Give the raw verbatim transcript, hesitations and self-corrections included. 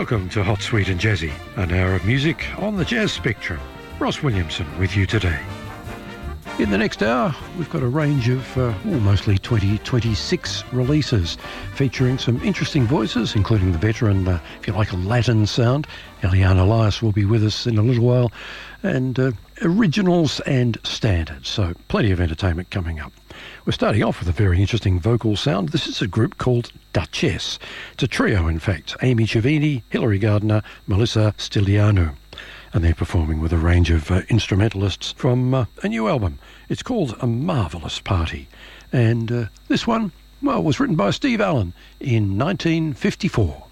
Welcome to Hot, Sweet and Jazzy, an hour of music on the jazz spectrum. Ross Williamson with you today. In the next hour, we've got a range of uh, oh, mostly twenty twenty-six releases featuring some interesting voices, including the veteran, uh, if you like, a Latin sound. Eliane Elias will be with us in a little while, and uh, originals and standards, so plenty of entertainment coming up. We're starting off with a very interesting vocal sound. This is a group called Duchess. It's a trio, in fact. Amy Chavini, Hilary Gardner, Melissa Stilianou. And they're performing with a range of uh, instrumentalists from uh, a new album. It's called A Marvellous Party. And uh, this one, well, was written by Steve Allen in nineteen fifty-four.